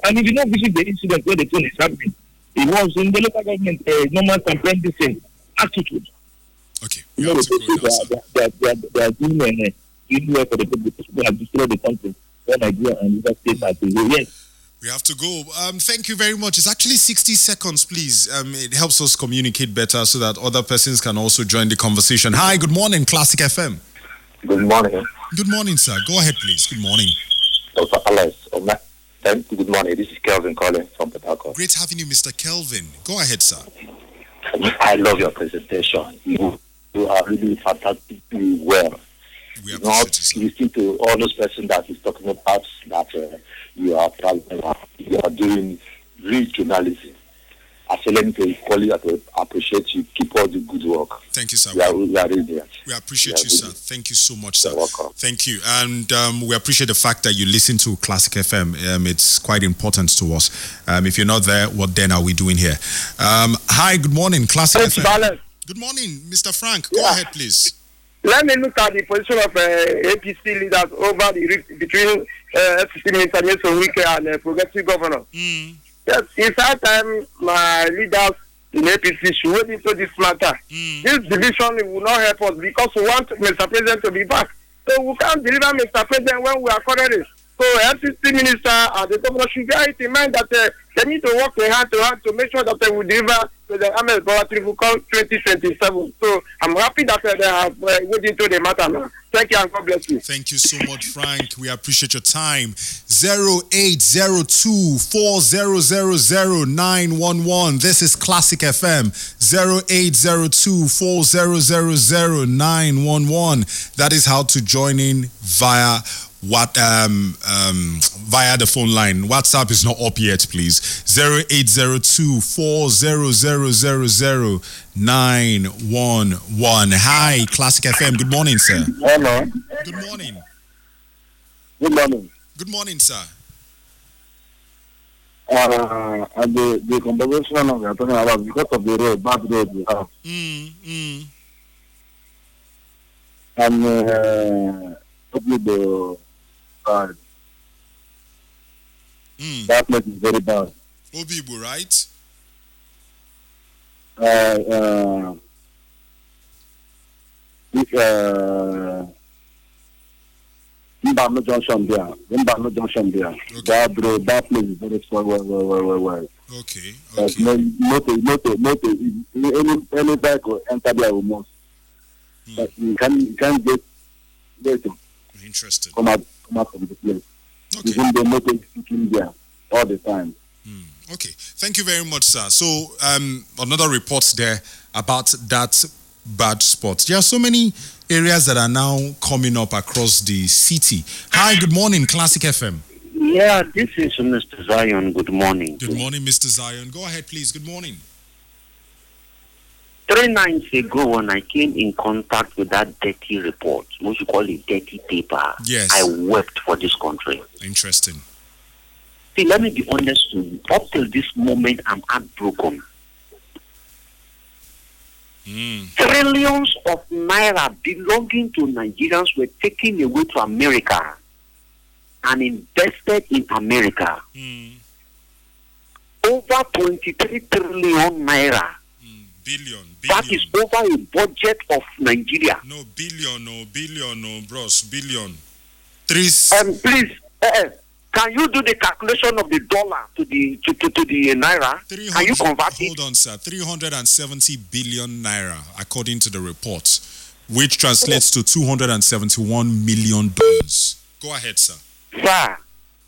And he did not visit the incident where the thing is happening. He was in the local government normal comprehensive attitude. Okay. You know, they are doing work for the people. People have destroyed the country. Nigeria and other states are doing. Yes. We have to go. Thank you very much. It's actually 60 seconds, please. It helps us communicate better so that other persons can also join the conversation. Hi, good morning, Classic FM. Good morning. Good morning, sir. Go ahead, please. Good morning. Dr. Alex. Good morning. This is Kelvin calling from Port Harcourt. Great having you, Mr. Kelvin. Go ahead, sir. I love your presentation. You are really fantastically well. We appreciate you listen to all those persons that is talking about that you are doing real journalism. I say, let me equally appreciate you. Keep all the good work. Thank you, sir. We are really we appreciate you, sir. Thank you so much, sir. You're welcome. Thank you. And we appreciate the fact that you listen to Classic FM. It's quite important to us. If you're not there, what then are we doing here? Hi, good morning, Classic FM. Balance. Good morning, Mr. Frank. Go ahead, please. Let me look at the position of APC leaders over the rift between Minister Nelson Wike and Progressive Governor. Yes, it's high time my leaders in APC should wade into this matter. This division will not help us because we want Mr. President to be back. So we can't deliver Mr. President when we are correct. So FCC minister and the governor should bear it in mind that they need to work hand to hand to make sure that they will deliver to the Ahmed Bola Tinubu 2027. So I'm happy that they have waded into the matter now. Thank you and God bless you. Thank you so much, Frank. We appreciate your time. 0802-4000-911. This is Classic FM. 0802-4000-911. That is how to join in via via the phone line. WhatsApp is not up yet, please. 0802-4000-911. Hi, Classic FM. Good morning, sir. Hello. Good morning. Good morning. Good morning, sir. And the conversation we are talking about because of the road, bad road we have. And the that place is very bad. Obibu, right? Mbano Junction there. That road, that place is very small. Well. Okay. Any vehicle enter there almost. But you can't get there to interesting. Come out from the place. Okay. Even the motor is sitting there all the time. Okay. Thank you very much, sir. So another report there about that bad spot. There are so many areas that are now coming up across the city. Hi, good morning, Classic FM. Yeah, this is Mr. Zion. Good morning. Good morning, Mr. Zion. Go ahead, please. Good morning. 3 nights ago, when I came in contact with that dirty report, what you call it dirty paper, yes, I wept for this country. Interesting. See, let me be honest with you. Up till this moment, I'm heartbroken. Trillions of naira belonging to Nigerians were taken away to America and invested in America. Over 23 trillion naira. Billion. That is over a budget of Nigeria. No, billion, bros, billion. Please, can you do the calculation of the dollar to the naira? Can you convert it? Hold on, sir. 370 billion naira, according to the report, which translates to $271 million. Go ahead, sir. Sir,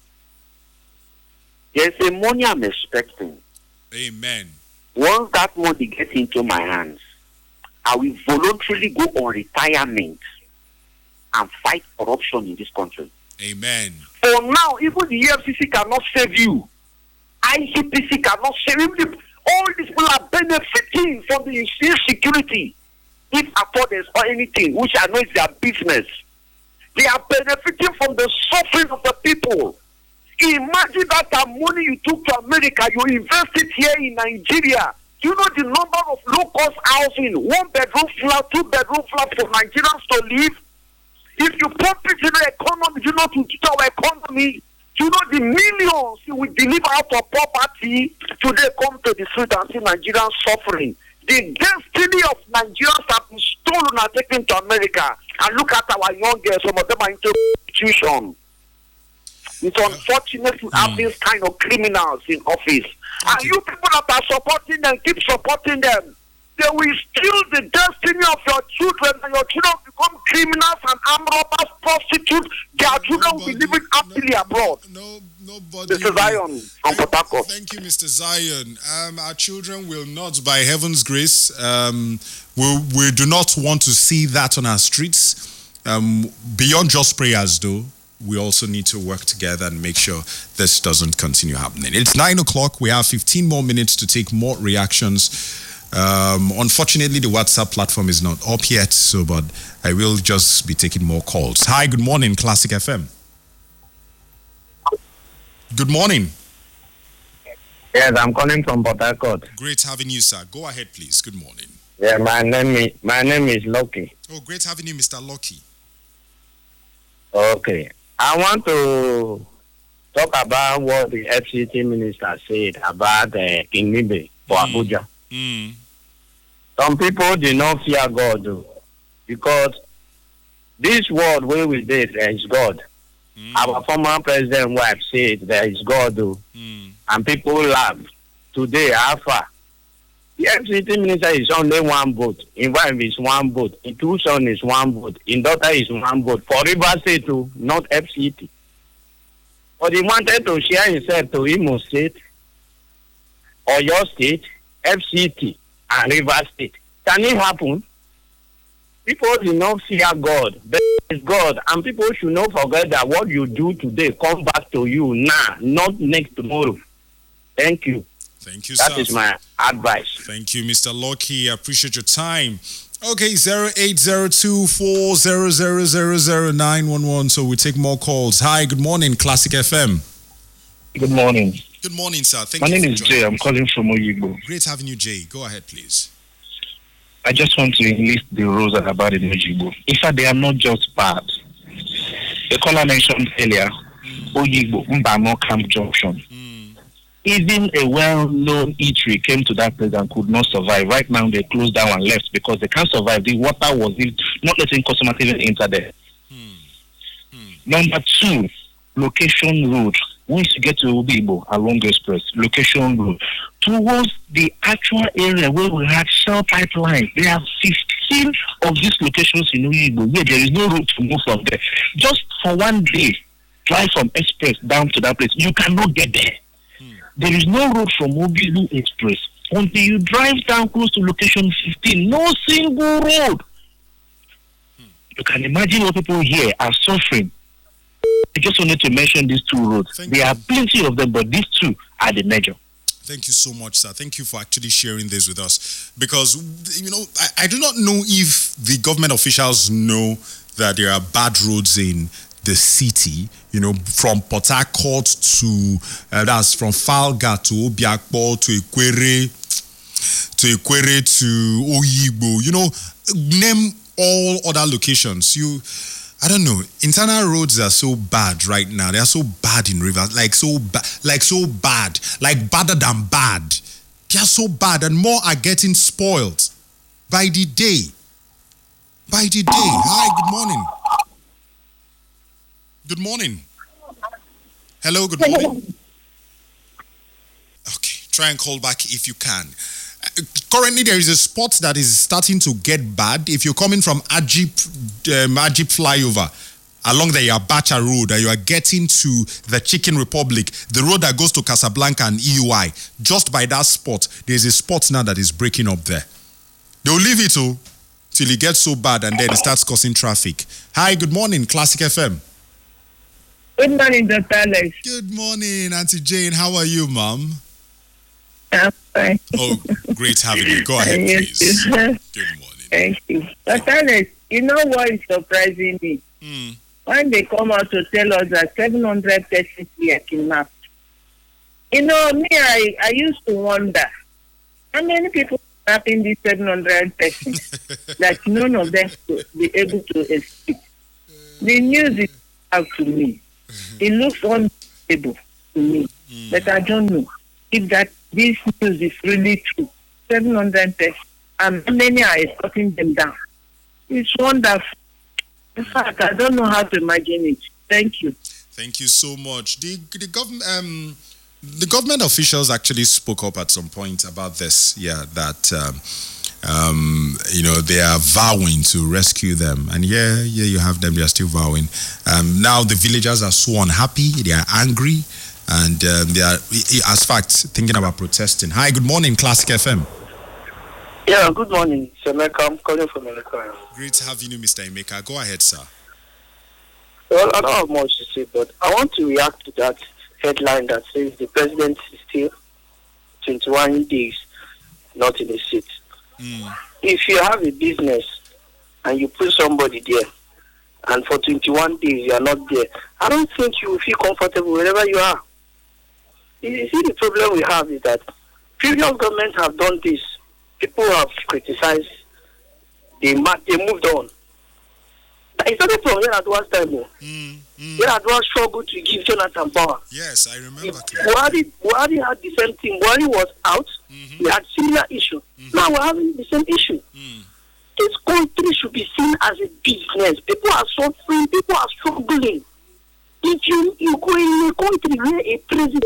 there's a money I'm expecting. Amen. Once that money gets into my hands, I will voluntarily go on retirement and fight corruption in this country. Amen. For now, even the EFCC cannot save you. ICPC cannot save you. All these people are benefiting from the insecurity. If at all there's anything, which I know is their business, they are benefiting from the suffering of the people. Imagine that money you took to America, you invest it here in Nigeria. Do you know the number of low-cost housing, 1-bedroom flat, 2-bedroom flat for Nigerians to live? If you put it in the economy, you know, to our economy, You know the millions we deliver out of poverty today come to the street and see Nigerians suffering. The destiny of Nigerians have been stolen and taken to America. And look at our young girls, some of them are into prostitution. It's unfortunate to have these kind of criminals in office. And you people that are supporting them, keep supporting them. They will steal the destiny of your children, and your children become criminals and armed robbers, prostitutes. Their children will be living happily abroad. Nobody. Mr. Zion from Port Harcourt. Thank you, Mr. Zion. Our children will not, by heaven's grace, we do not want to see that on our streets. Beyond just prayers, though, we also need to work together and make sure this doesn't continue happening. It's 9 o'clock. We have 15 more minutes to take more reactions. Unfortunately, the WhatsApp platform is not up yet, but I will just be taking more calls. Hi, good morning, Classic FM. Good morning. Yes, I'm calling from Port Harcourt. Great having you, sir. Go ahead, please. Good morning. Yeah, my name is Lucky. Oh, great having you, Mr. Lucky. Okay. I want to talk about what the FCT minister said about King Nibe for Abuja. Some people do not fear God, though, because this world where we did, there is God. Our former president wife said there is God, though, and people laugh. Today, Alpha, the FCT minister is only one vote. In wife is one vote. In two son is one vote. In daughter is one vote. For River State, too, not FCT. But he wanted to share himself to Imo State, or your state, FCT, and River State. Can it happen? People do not fear God. There is God, and people should not forget that what you do today come back to you now, not next tomorrow. Thank you. Thank you, sir. That is my advice. Thank you, Mr. Lucky. I appreciate your time. Okay, 080240000911. So we take more calls. Hi, good morning, Classic FM. Good morning. Good morning, sir. My name is Jay. I'm calling from Oyigbo. Great having you, Jay. Go ahead, please. I just want to enlist the rules that are bad in Oyigbo. In fact, they are not just bad. The caller mentioned earlier, Oyigbo, Mbano Camp Junction. Even a well-known eatery came to that place and could not survive. Right now, they closed down and left because they can't survive. The water was not letting customers even enter there. Number 2, location road. Once you get to Obibo along Express, location road, towards the actual area where we had Shell pipeline, there are 15 of these locations in Obibo where there is no road to move from there. Just for one day, drive from Express down to that place. You cannot get there. There is no road from Obibo Express until you drive down close to location 15. No single road. You can imagine what people here are suffering. I just wanted to mention these 2 roads. There are plenty of them, but these 2 are the major. Thank you so much, sir. Thank you for actually sharing this with us. Because, I do not know if the government officials know that there are bad roads in the city, from Port Harcourt to, that's from Falga to Obiakpo to Ikwere to Oyigbo, name all other locations. I don't know. Internal roads are so bad right now. They are so bad in rivers, like badder than bad. They are so bad, and more are getting spoiled by the day. Hi, good morning. Good morning. Hello, good morning. Okay, try and call back if you can. Currently, there is a spot that is starting to get bad. If you're coming from Ajip flyover along the Yabacha road and you are getting to the Chicken Republic, the road that goes to Casablanca and EUI, just by that spot, there's a spot now that is breaking up there. They'll leave it till it gets so bad and then it starts causing traffic. Hi, good morning, Classic FM. Good morning, Dr. Alex. Good morning, Auntie Jane. How are you, Mom? I'm fine. Oh, great having you. Go ahead, please. Good morning. Thank you. Dr. Alex, you know what is surprising me? When they come out to tell us that 700 persons were kidnapped. Me, I used to wonder, how many people are in these 700 persons that none of them could be able to escape? The news is out to me. It looks unbelievable to me. But I don't know if this news is really true. 700 tests, and many are escorting them down. It's wonderful. In fact, I don't know how to imagine it. Thank you. Thank you so much. The government officials actually spoke up at some point about this. Yeah, that they are vowing to rescue them, and you have them. They are still vowing. Now the villagers are so unhappy. They are angry, and they are, as fact, thinking about protesting. Hi, good morning, Classic FM. Yeah, good morning, Emeka. I'm calling from Emeka. Great having you, Mr. Emeka. Go ahead, sir. Well, I don't have much to say, but I want to react to that headline that says the president is still 21 days not in the seat. If you have a business and you put somebody there, and for 21 days you are not there, I don't think you will feel comfortable wherever you are. You see, the problem we have is that previous governments have done this. People have criticized. They moved on. It started from Yar'Adua's time. Yar'Adua struggled to give Jonathan power. Yes, I remember. Buhari had the same thing. Buhari was out. We had similar issue. Now we're having the same issue. This country should be seen as a business. People are suffering. People are struggling. If you go in a country where a president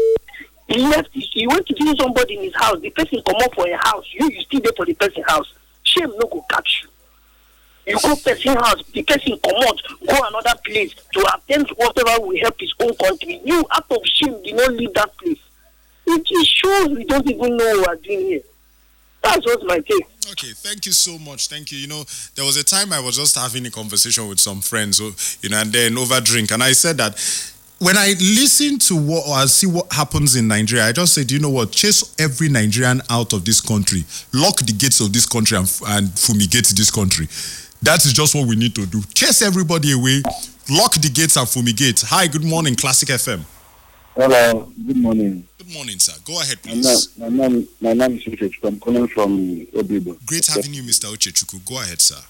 he went to visit somebody in his house, the person come up for a house, you still there for the person's house. Shame no go catch you. You go person house, the person come out, go another place to attempt whatever will help his own country. You, out of shame, did not leave that place. It shows we don't even know what we're doing here. That's what's my take. Okay, thank you so much. Thank you. There was a time I was just having a conversation with some friends, and then over drink, and I said that when I listen to I see what happens in Nigeria, I just say, do you know what? Chase every Nigerian out of this country, lock the gates of this country, and fumigate this country. That is just what we need to do. Chase everybody away, lock the gates and fumigate. Hi, good morning, Classic FM. Hello, good morning. Good morning, sir. Go ahead, please. My name is Uchechukwu. I'm calling from Obibo. Great having you, Mr. Uchechukwu. Go ahead, sir.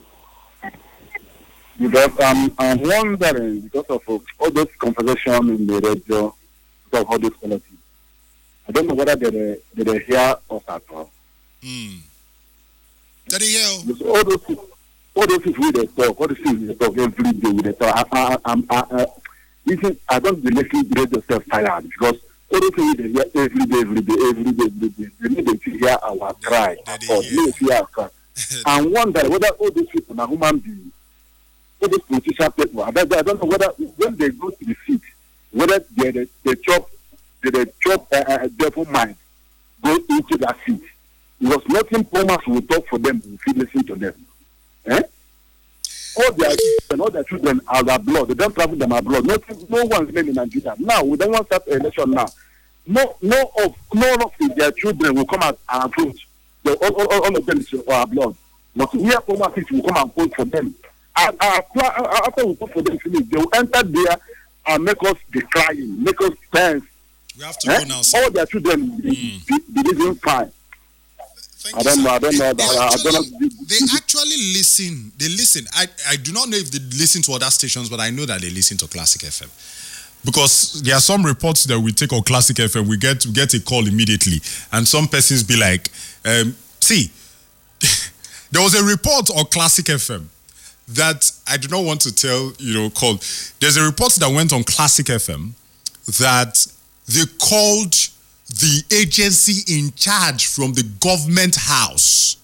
Because I'm wondering, because of all those conversations in the radio, because of all those politics, I don't know whether they hear us at all. Did they hear? All those things we talk, all the things we talk every day we talk. I don't believe the radio self tired because all those things we hear every day. They need to hear our cry. Or they hear our cry. And wonder whether all those people are human beings. All those politician people, I don't know whether when they go to the seat, whether they chop devil mind go into that seat. Because nothing promise will talk for them if you listen to them. All their children are blood. They don't travel them abroad. No one's name in Nigeria. Now we don't want to start an election now. No of their children will come out and vote. All of them are blood. But we have promises will come and vote for them. And after we vote for them, they will enter there and make us be crying, make us dance. We have to go now, sir. All their children believe fine. I don't know. They actually listen. They listen. I do not know if they listen to other stations, but I know that they listen to Classic FM. Because there are some reports that we take on Classic FM, we get a call immediately. And some persons be like, see, there was a report on Classic FM that I do not want to tell, called. There's a report that went on Classic FM that they called the agency in charge from the government house.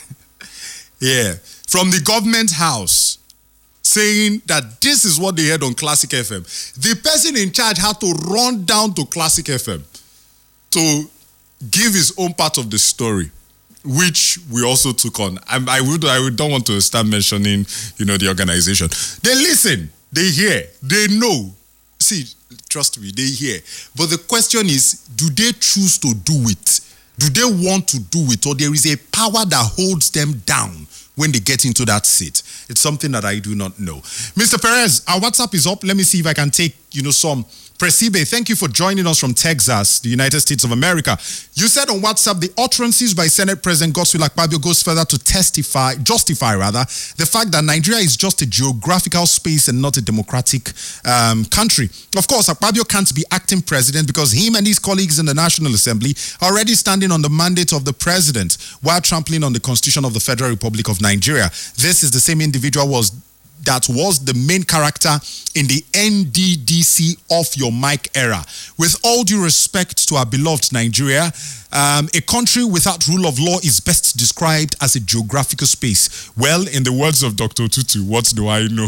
From the government house, saying that this is what they heard on Classic FM. The person in charge had to run down to Classic FM to give his own part of the story, which we also took on. I don't want to start mentioning, the organization. They listen, they hear, they know. See, trust me, they hear. But the question is, do they choose to do it? Do they want to do it? Or there is a power that holds them down when they get into that seat? It's something that I do not know. Mr. Perez, our WhatsApp is up. Let me see if I can take, some Presibe, thank you for joining us from Texas, the United States of America. You said on WhatsApp the utterances by Senate President Godswill Akpabio goes further to justify the fact that Nigeria is just a geographical space and not a democratic country. Of course, Akpabio can't be acting president because him and his colleagues in the National Assembly are already standing on the mandate of the president while trampling on the Constitution of the Federal Republic of Nigeria. This is the same individual that was the main character in the NDDC off your mic era. With all due respect to our beloved Nigeria, a country without rule of law is best described as a geographical space. Well, in the words of Dr. Tutu, what do I know?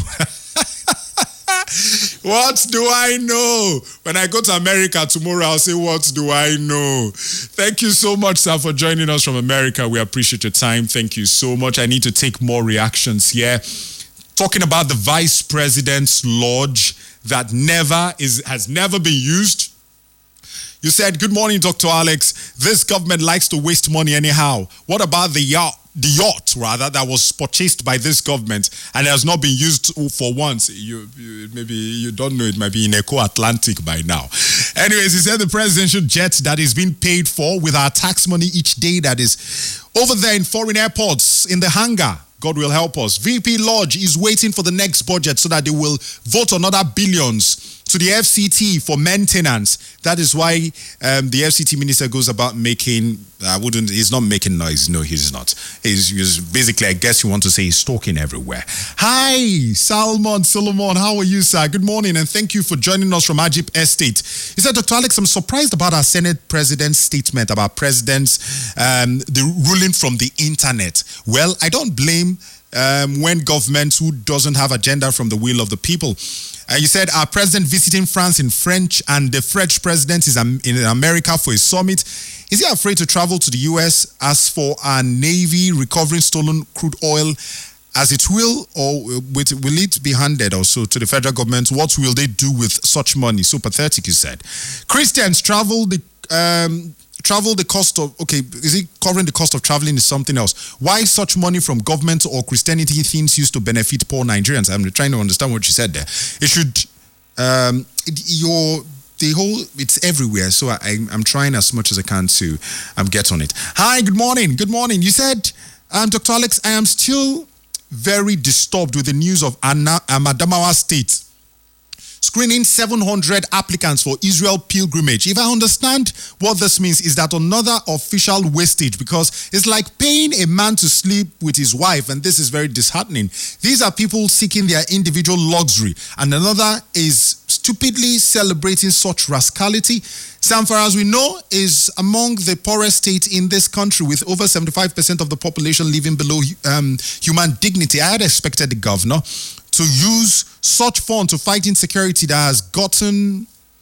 What do I know? When I go to America tomorrow, I'll say, what do I know? Thank you so much, sir, for joining us from America. We appreciate your time. Thank you so much. I need to take more reactions here. Talking about the vice president's lodge that has never been used. You said, good morning, Dr. Alex. This government likes to waste money anyhow. What about the yacht that was purchased by this government and has not been used for once? Maybe you don't know, it might be in Eco Atlantic by now. Anyways, he said the presidential jet that is being paid for with our tax money each day that is over there in foreign airports in the hangar. God will help us. VP Lodge is waiting for the next budget so that they will vote another billions to the FCT for maintenance. That is why the FCT minister goes about making, he's not making noise. No, he's not. He's basically, I guess you want to say he's talking everywhere. Hi, Solomon, how are you, sir? Good morning, and thank you for joining us from Ajip Estate. He said, Dr. Alex, I'm surprised about our Senate President's statement about President's, the ruling from the internet. Well, I don't blame when government who doesn't have agenda from the will of the people. You said our president visiting France in French and the French president is in America for a summit. Is he afraid to travel to the US? As for our Navy recovering stolen crude oil, as it will, or will it be handed also to the federal government? What will they do with such money? So pathetic, you said. Christians travel the cost of, okay, is he covering the cost of traveling is something else? Why such money from government or Christianity things used to benefit poor Nigerians? I'm trying to understand what you said there. It should, it's everywhere. So I'm trying as much as I can to get on it. Hi, good morning. Good morning. You said, Dr. Alex, I am still very disturbed with the news of Adamawa State screening 700 applicants for Israel pilgrimage. If I understand what this means, is that another official wastage, because it's like paying a man to sleep with his wife, and this is very disheartening. These are people seeking their individual luxury, and another is stupidly celebrating such rascality. Zamfara, as we know, is among the poorest states in this country, with over 75% of the population living below human dignity. I had expected the governor to use such fund to fight insecurity that has gotten...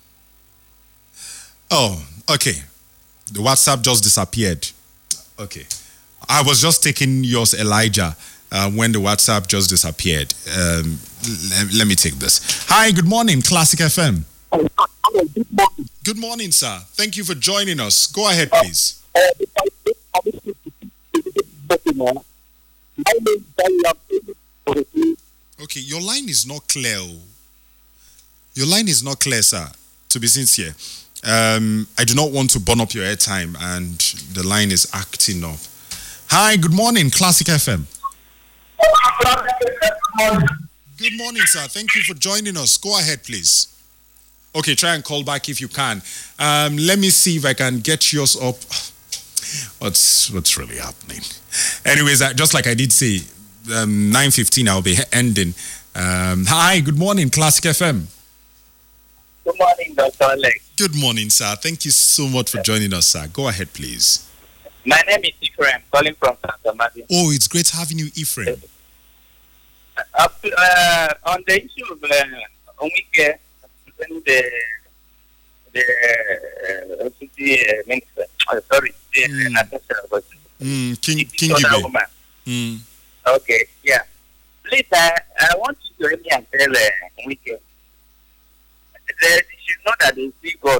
Oh, okay. The WhatsApp just disappeared. Okay. I was just taking yours, Elijah, when the WhatsApp just disappeared. Let me take this. Hi, good morning, Classic FM. Good morning, sir. Thank you for joining us. Go ahead, please. Okay, your line is not clear. Your line is not clear, sir, to be sincere. I do not want to burn up your airtime, and the line is acting up. Hi, good morning, Classic FM. Good morning, sir. Thank you for joining us. Go ahead, please. Okay, try and call back if you can. Let me see if I can get yours up. What's really happening? Anyways, just like I did say, 9:15, I'll be ending. Hi, good morning, Classic FM. Good morning, Dr. Alex. Good morning, sir. Thank you so much for joining us, sir. Go ahead, please. My name is Ephraim, calling from Santa Maria. Oh, it's great having you, Ephraim. On the issue of Omike, the minister, King Okay, yeah. Please, I want you to help me and tell Omike. She know that they see God.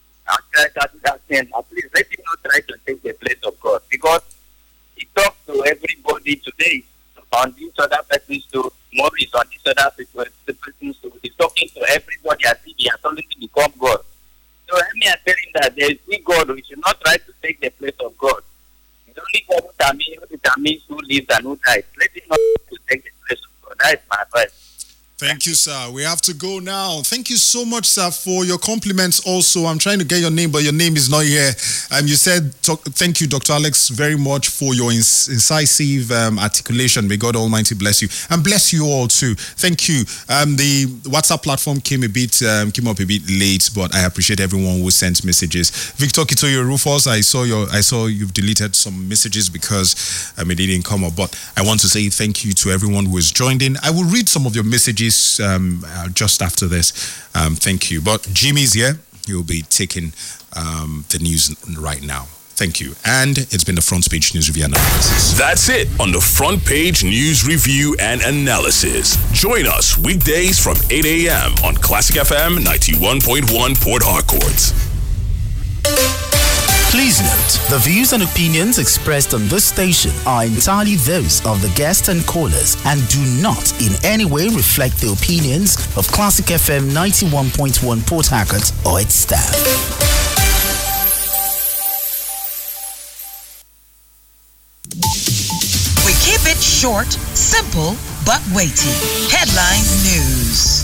Please let him not try to take the place of God, because he talks to everybody today on this other person's to Maurice on this other person's to. He's talking to everybody as if he has already become God. We should not try to take the place of God. It's only God who determines who lives and who dies. Let him not to take the place of God. That is my advice. Thank you, sir. We have to go now. Thank you so much, sir, for your compliments also. I'm trying to get your name, but your name is not here. You said, thank you, Dr. Alex, very much for your incisive articulation. May God Almighty bless you. And bless you all too. Thank you. The WhatsApp platform came up a bit late, but I appreciate everyone who sent messages. Victor Kitoyo Rufus, I saw you've deleted some messages because it didn't come up. But I want to say thank you to everyone who has joined in. I will read some of your messages just after this. Thank you. But Jimmy's here. He'll be taking the news right now. Thank you. And it's been the Front Page News Review and Analysis. That's it on the Front Page News Review and Analysis. Join us weekdays from 8 a.m. on Classic FM 91.1 Port Harcourt. Please note, the views and opinions expressed on this station are entirely those of the guests and callers and do not in any way reflect the opinions of Classic FM 91.1 Port Harcourt or its staff. We keep it short, simple, but weighty. Headline News.